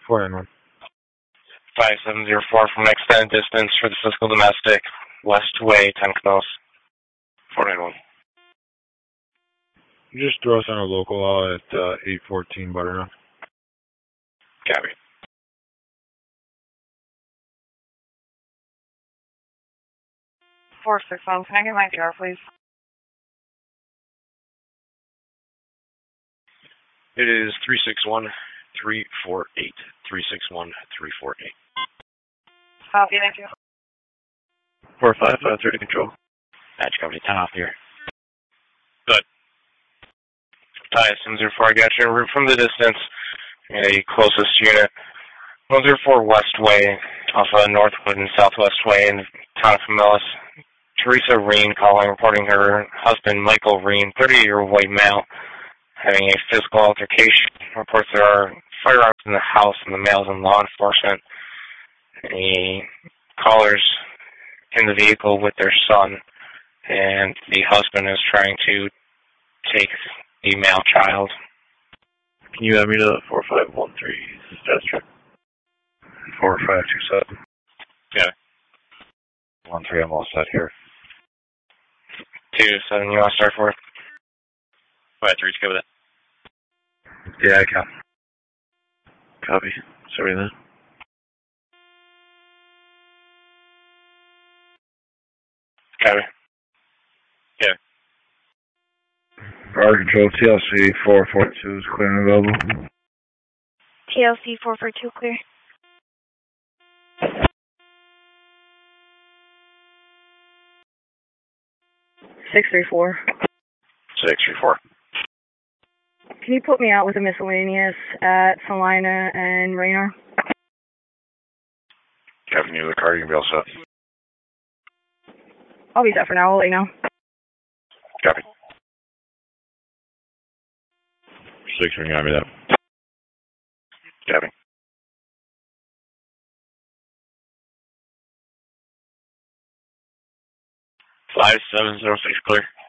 491. 5704 from extended distance for the physical domestic, West Way, 10 Canals. 491. Just throw us on a local out at 814 Butternut. Copy. Four six one. Can I get my PR, please? It is 361-348. 361-348. Copy, thank you. 4553 to control. Patch company 10 off here. Good. ISM-04, I got you. Route from the distance. The closest unit. 104 West Way, off of Northwood and Southwest Way in the town of Camillus. Teresa Reen calling, reporting her husband, Michael Reen, 30-year-old white male, having a physical altercation. Reports there are firearms in the house and the male's in law enforcement. The caller's in the vehicle with their son, and the husband is trying to take the male child. Can you add me to 4513 dispatcher? 4527. Yeah. 13, I'm all set here. 2-7, you want to start for it? 53's good with that. Yeah, I can. Copy. Sorry then. Copy. Yeah. Fire control, TLC 442 is clear and available. TLC 442 clear. 634. 634. Can you put me out with a miscellaneous at Salina and Raynor? Captain, you the car, you can be all set. I'll be set for now. I'll let you know. Copy. 6, you got me that. Copy. 5706 clear.